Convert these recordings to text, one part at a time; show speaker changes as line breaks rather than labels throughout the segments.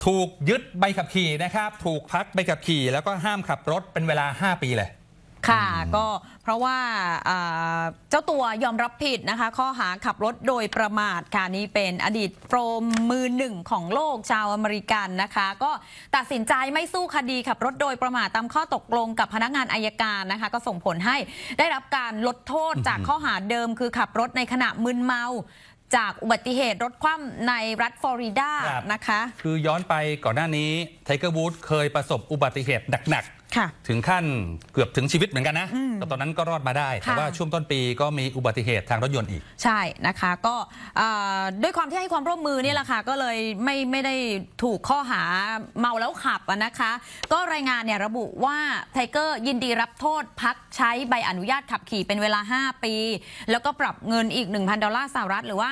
ถูกยึดใบขับขี่นะครับถูกพักใบขับขี่แล้วก็ห้ามขับรถเป็นเวลา5 ปีเลย
ค่ะก็เพราะว่าเจ้าตัวยอมรับผิดนะคะข้อหาขับรถโดยประมาทค่ะนี่เป็นอดีตโปรมือหนึ่งของโลกชาวอเมริกันนะคะก็ตัดสินใจไม่สู้คดีขับรถโดยประมาทตามข้อตกลงกับพนักงานอัยการนะคะก็ส่งผลให้ได้รับการลดโทษจากข้อหาเดิมคือขับรถในขณะมึนเมาจากอุบัติเหตุรถคว่ำในรัฐฟลอริดานะคะ
คือย้อนไปก่อนหน้านี้ไทเกอร์วูดเคยประสบอุบัติเหตุหนักถึงขั้นเกือบถึงชีวิตเหมือนกันนะแต่ตอนนั้นก็รอดมาได้แต่ว่าช่วงต้นปีก็มีอุบัติเหตุทางรถยนต์อีก
ใช่นะคะก็ด้วยความที่ให้ความร่วมมือนี่แหละค่ะก็เลยไม่ได้ถูกข้อหาเมาแล้วขับนะคะก็รายงานเนี่ยระบุว่าไทเกอร์ยินดีรับโทษพักใช้ใบอนุญาตขับขี่เป็นเวลา5 ปีแล้วก็ปรับเงินอีก 1,000 ดอลลาร์สหรัฐหรือว่า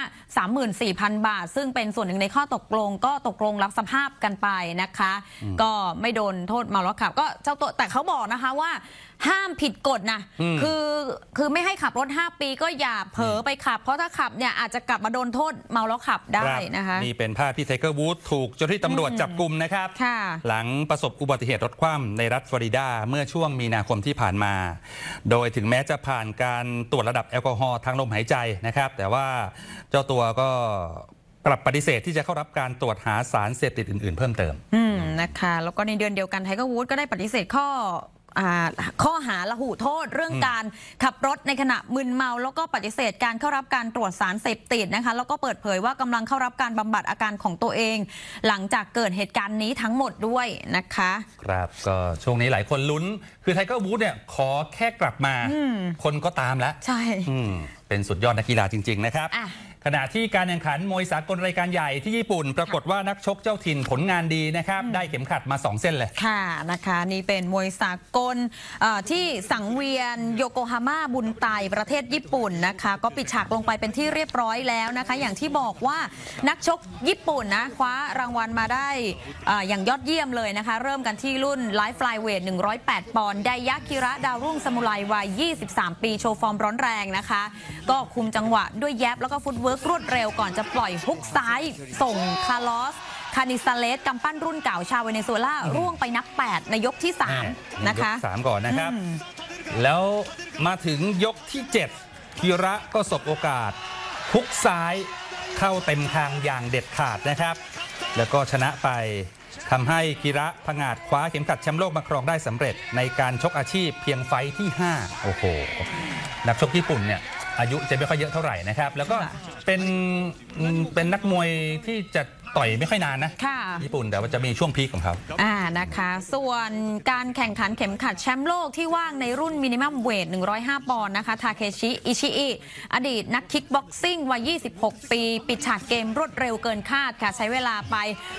34,000 บาทซึ่งเป็นส่วนหนึ่งในข้อตกลงก็ตกลงรับสภาพกันไปนะคะก็ไม่โดนโทษเมาแล้วขับก็เจ้าตัวแต่เขาบอกนะคะว่าห้ามผิดกฎนะคือไม่ให้ขับรถ5 ปีก็อย่าเผลอไปขับเพราะถ้าขับเนี่ยอาจจะกลับมาโดนโทษเมาแล้วขับได้นะคะ
นี่เป็นภาพที่ไทเกอร์วูดถูกเจ้าหน้าที่ตำรวจจับกุมนะครับหลังประสบอุบัติเหตุรถคว่ำในรัฐฟลอริดาเมื่อช่วงมีนาคมที่ผ่านมาโดยถึงแม้จะผ่านการตรวจระดับแอลกอฮอล์ทางลมหายใจนะครับแต่ว่าเจ้าตัวก็กลับปฏิเสธที่จะเข้ารับการตรวจหาสารเสพติดอื่นๆเพิ่มเติม
นะคะแล้วก็ในเดือนเดียวกันไทเกอร์วูดก็ได้ปฏิเสธข้อหาละหุโทษเรื่องการขับรถในขณะมึนเมาแล้วก็ปฏิเสธการเข้ารับการตรวจสารเสพติดนะคะแล้วก็เปิดเผยว่ากำลังเข้ารับการบำบัดอาการของตัวเองหลังจากเกิดเหตุการณ์นี้ทั้งหมดด้วยนะคะ
ครับก็ช่วงนี้หลายคนลุ้นคือไทเกอร์วูดเนี่ยขอแค่กลับมาคนก็ตามแล้ว
ใช่
เป็นสุดยอดนักกีฬาจริงๆนะครับขณะที่การแข่งขันมวยสากลรายการใหญ่ที่ญี่ปุ่นปรากฏว่านักชกเจ้าถิ่นผลงานดีนะครับได้เข็มขัดมา2 เส้นเลย
ค่ะนะคะนี่เป็นมวยสากลที่สังเวียนโยโกฮาม่าบุนไตประเทศญี่ปุ่นนะคะก็ปิดฉากลงไปเป็นที่เรียบร้อยแล้วนะคะอย่างที่บอกว่านักชกญี่ปุ่นนะคว้ารางวัลมาได้อย่างยอดเยี่ยมเลยนะคะเริ่มกันที่รุ่นไลฟ์ไฟล์เวท108 ปอนด์ไดยะคิระดาวรุ่งซามูไรวัย23 ปีโชว์ฟอร์มร้อนแรงนะคะก็คุมจังหวะด้วยแยบแล้วก็ฟุตเวิร์กรวดเร็วก่อนจะปล่อยฮุกซ้ายส่งคาร์ลอสคานิซาเลสกำปั้นรุ่นเก่าชาวเวเนซุเอลาร่วงไปนับ8ในยกที่3นะคะ
ยก3ก่อนนะครับแล้วมาถึงยกที่7คิระก็สบโอกาสฮุกซ้ายเข้าเต็มทางอย่างเด็ดขาดนะครับแล้วก็ชนะไปทำให้คิระผงาดคว้าเข็มขัดแชมป์โลกมาครองได้สำเร็จในการชกอาชีพเพียงไฟท์ที่5โอ้โหนักชกญี่ปุ่นเนี่ยอายุจะไม่ค่อยเยอะเท่าไหร่นะครับแล้วก็เป็นนักมวยที่จะต่อยไม่ค่อยนานนะญี่ปุ่นแต่ว่าจะมีช่วงพีคของเขา
นะคะส่วนการแข่งขันเข็มขัดแชมป์โลกที่ว่างในรุ่นมินิมัมเวท105 ปอนด์นะคะทาเคชิอิชิอิอดีตนักคิกบ็อกซิ่งวัย26 ปีปิดฉากเกมรวดเร็วเกินคาดค่ะใช้เวลาไป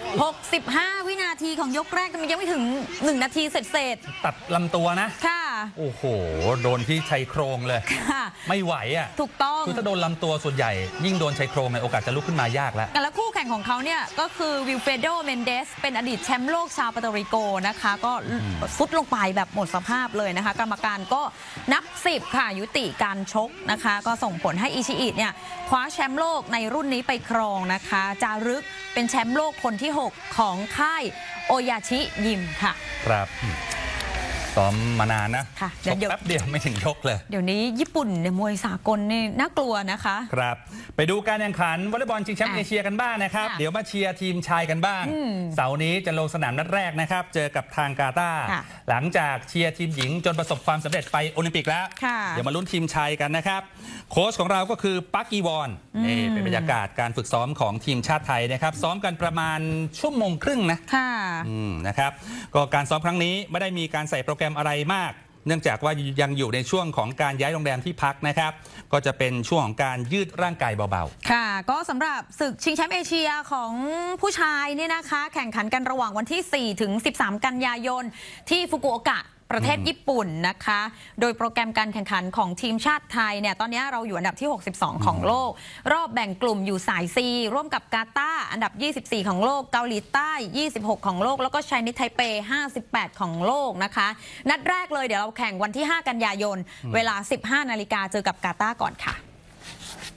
65 วินาทีของยกแรกมันยังไม่ถึง1 นาทีเสร็จ
ตัดลำตัวนะ
ค่ะ
โอ้โหโดนที่ชายโครงเลยไม่ไหวอ่ะ
ถูกต้อง
คือถ้าโดนลำตัวส่วนใหญ่ยิ่งโดนชายโครงในโอกาสจะลุกขึ้นมายาก
แล้วคู่แข่งของเขาเนี่ยก็คือวิลเฟโดเมนเดสเป็นอดีตแชมป์โลกชาวปาโตริโกนะคะก็ซุดลงไปแบบหมดสภาพเลยนะคะกรรมการก็นับ10ค่ะยุติการชกนะคะก็ส่งผลให้อิชิอิเนี่ยคว้าแชมป์โลกในรุ่นนี้ไปครองนะคะจารึกเป็นแชมป์โลกคนที่6ของค่ายโอยาชิยิมค่ะ
ครับซ้อมมานานนะชกแป๊บเดียวไม่ถึงยกเลย
เดี๋ยวนี้ญี่ปุ่นเนี่ยมวยสากลนี่น่ากลัวนะคะ
ครับไปดูการแข่งขันวอลเลย์บอลชิงแชมป์เอเชียกันบ้างนะครับเดี๋ยวมาเชียร์ทีมชายกันบ้างเสาร์นี้จะลงสนามนัดแรกนะครับเจอกับทางกาตาร์หลังจากเชียร์ทีมหญิงจนประสบความสำเร็จไปโอลิมปิกแล้วเดี๋ยวมาลุ้นทีมชายกันนะครับโค้ชของเราก็คือปักกีวอนนี่เป็นบรรยากาศการฝึกซ้อมของทีมชาติไทยนะครับซ้อมกันประมาณ1 ชั่วโมงครึ่งนะครับก็การซ้อมครั้งนี้ไม่ได้มีการใส่โปรแกรมอะไรมากเนื่องจากว่ายังอยู่ในช่วงของการย้ายโรงแรมที่พักนะครับก็จะเป็นช่วงของการยืดร่างกายเบา
ๆค่ะก็สำหรับศึกชิงแชมป์เอเชียของผู้ชายเนี่ยนะคะแข่งขันกันระหว่างวันที่4 ถึง 13 กันยายนที่ฟุกุโอกะประเทศญี่ปุ่นนะคะโดยโปรแกรมการแข่งขันของทีมชาติไทยเนี่ยตอนนี้เราอยู่อันดับที่62ของโลกรอบแบ่งกลุ่มอยู่สาย C ร่วมกับกาตาร์อันดับ24ของโลกเกาหลีใต้26ของโลกแล้วก็ไชนีสไทเป58ของโลกนะคะนัดแรกเลยเดี๋ยวเราแข่งวันที่5 กันยายนเวลา 15 นาฬิกาเจอกับกาตาร์ก่อนค่ะ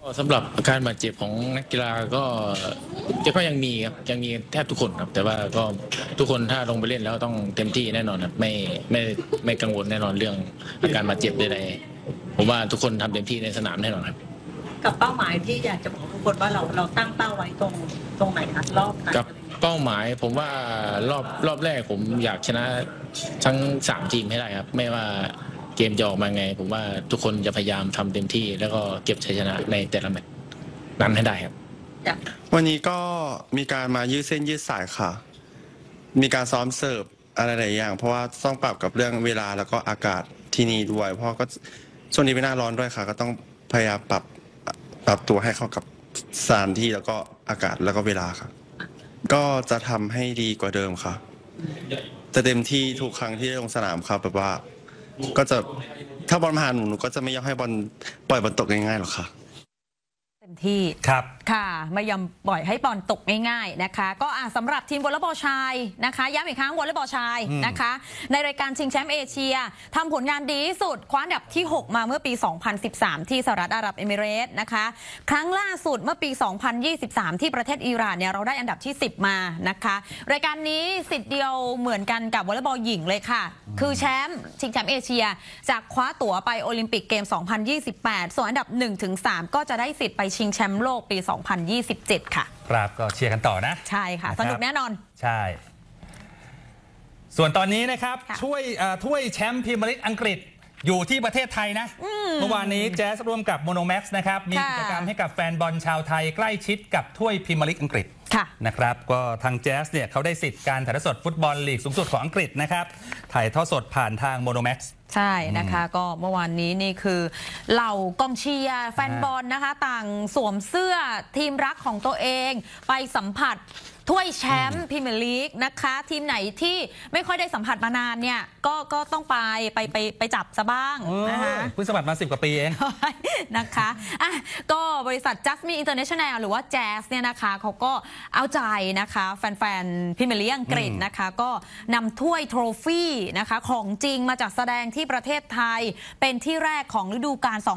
สำหรับอาการบาดเจ็บของนักกีฬาก็ยังมีครับยังมีแทบทุกคนครับแต่ว่าก็ทุกคนถ้าลงไปเล่นแล้วต้องเต็มที่แน่นอนครับไม่กังวลแน่นอนเรื่องอาการบาดเจ็บใดๆผมว่าทุกคนทำเต็มที่ในสนามแน่นอนครับ
กับเป้าหมายที่อยากจะบอกทุกคนว่าเราตั้งเป้าไว้ตรงไหนคะรอบไหน
กับเป้าหมายผมว่ารอบแรกผมอยากชนะทั้ง3ทีมให้ได้ครับไม่ว่าเกมจะออกมาไงผมว่าทุกคนจะพยายามทำเต็มที่แล้วก็เก็บชัยชนะในแต่ละแมตช์นั้นให้ได้ครับ
วันนี้ก็มีการมายืดเส้นยืดสายค่ะมีการซ้อมเสิร์ฟอะไรหลายอย่างเพราะว่าต้องปรับกับเรื่องเวลาแล้วก็อากาศที่นี่ด้วยเพราะก็ช่วงนี้เป็นหน้าร้อนด้วยค่ะก็ต้องพยายามปรับตัวให้เข้ากับสถานที่แล้วก็อากาศแล้วก็เวลาค่ะก็จะทำให้ดีกว่าเดิมค่ะจะเต็มที่ทุกครั้งที่ลงสนามครับแบบว่าก็จะถ้าบอลมาหาหนูก็จะไม่ยอมให้บอลปล่อยบอลตกง่ายๆหรอกค่ะ
เต็มที่
ครับ
ค่ะไม่ยอมปล่อยให้บอลตกง่ายๆนะคะก็สำหรับทีมวอลเลย์บอลชายนะคะย้ำอีกครั้งวอลเลย์บอลชายนะคะในรายการชิงแชมป์เอเชียทำผลงานดีที่สุดคว้าอันดับที่ 6 มาเมื่อปี 2013 ที่สหรัฐอาหรับเอมิเรตส์นะคะครั้งล่าสุดเมื่อปี 2023 ที่ประเทศอิหร่านเนี่ยเราได้อันดับที่ 10 มานะคะรายการนี้สิทธิ์เดียวเหมือนกันกับวอลเลย์บอลหญิงเลยค่ะคือแชมป์ชิงแชมป์เอเชียจากคว้าตั๋วไปโอลิมปิกเกม 2028 ส่วนอันดับ 1-3 ก็จะได้สิทธิ์ไปชิงแชมป์โลกปี 2027 ค่ะ
ครับก็เชียร์กันต่อนะ
ใช่ค่ะสนุกแน่นอน
ใช่ส่วนตอนนี้นะครับถ้วยแชมป์พรีเมียร์ลีกอังกฤษอยู่ที่ประเทศไทยนะเมื่อวานนี้แจ๊สร่วมกับโมโนแม็กซ์นะครับมีกิจกรรมให้กับแฟนบอลชาวไทยใกล้ชิดกับถ้วยพรีเมียร์ลีกอังกฤษนะครับก็ทางแจ๊สเนี่ยเขาได้สิทธิ์การถ่ายทอดสดฟุตบอลลีกสูงสุดของอังกฤษนะครับถ่ายทอดสดผ่านทางโมโนแม็กซ์
ใช่นะคะก็เมื่อวานนี้นี่คือเหล่ากองเชียร์แฟนบอลนะคะต่างสวมเสื้อทีมรักของตัวเองไปสัมผัสถ้วยแชมป์พรีเมียร์ลีกนะคะทีมไหนที่ไม่ค่อยได้สัมผัสมานานเนี่ยก็ต้องไปจับซะบ้างนะคะ
เพิ่งสมัครมา10 กว่าปีเอง
นะคะก็บริษัท Jasmine International หรือว่า Jazz เนี่ยนะคะเขาก็เอาใจนะคะแฟนๆพรีเมียร์ลีกอังกฤษนะคะก็นำถ้วยโทรฟี่นะคะของจริงมาจัดแสดงที่ประเทศไทยเป็นที่แรกของฤดูกาล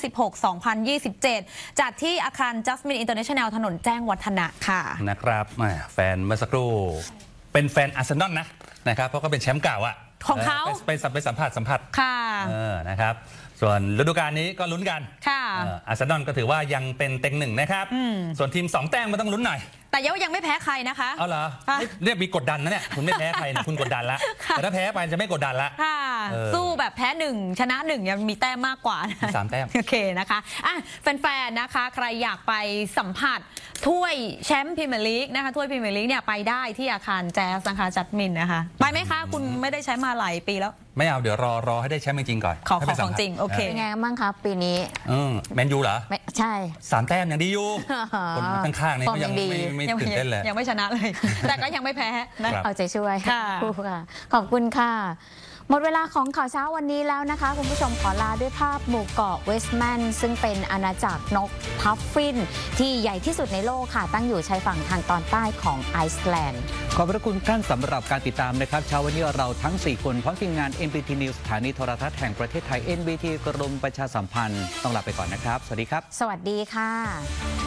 2026-2027 จัดที่อาคาร Jasmine International ถนนแจ้งวัฒนะค่ะ
นะครับแฟนเมื่อสักครู่เป็นแฟนอาร์เซนอลนะครับเพราะก็เป็นแชมป์เก่า
ของเขา
ไปสัมผัส
ค่ะ
นะครับส่วนฤดูกาลนี้ก็ลุ้นกัน
ค่ะ
อาร์เซนอลก็ถือว่ายังเป็นเต็ง 1นะครับส่วนทีม2 แต้มมันต้องลุ้นหน่อย
แต่ยังไม่แพ้ใครนะคะ
เอาเหรอเรียกมีกดดันนะเนี่ยคุณไม่แพ้ใครนะคุณกดดันละแต่ถ้าแพ้ไปจะไม่กดดันละ
สู้แบบแพ้1ชนะ1ยังมีแต้มมากกว่า
3 แต้ม
โอเคนะคะแฟนๆนะคะใครอยากไปสัมผัสถ้วยแชมป์พรีเมียร์ลีกนะคะถ้วยพรีเมียร์ลีกเนี่ยไปได้ที่อาคารแจ๊สนะคะจัดมินนะคะไปไหมคะคุณไม่ได้ใช้มาหลายปีแล้ว
ไม่เอาเดี๋ยวรอให้ได้แชมป์จริงๆก่อน
ของจริงโอเค
ไงบ้างครับปีนี้
แมนยูเหรอ
ใช่
3 แต้มยังดีอยู่คนข้างๆนี่ก็ยังไม่ตื่นเต้นเลย
ยังไม่ชนะเลยแต่ก็ยังไม่แพ้นะ
เอาใจช่วยค่ะขอบคุณค่ะหมดเวลาของข่าวเช้าวันนี้แล้วนะคะคุณผู้ชมขอลาด้วยภาพหมู่เกาะเวสต์แมนซึ่งเป็นอาณาจักรนกพัฟฟินที่ใหญ่ที่สุดในโลกค่ะตั้งอยู่ชายฝั่งทางตอนใต้ของไอซ์แลนด์
ขอบพระคุณท่านสำหรับการติดตามนะครับเช้าวันนี้เราทั้ง4คนพร้อมทีมงาน NBT News สถานีโทรทัศน์แห่งประเทศไทย NBT กรมประชาสัมพันธ์ต้องลาไปก่อนนะครับสวัสดีครับ
สวัสดีค่ะ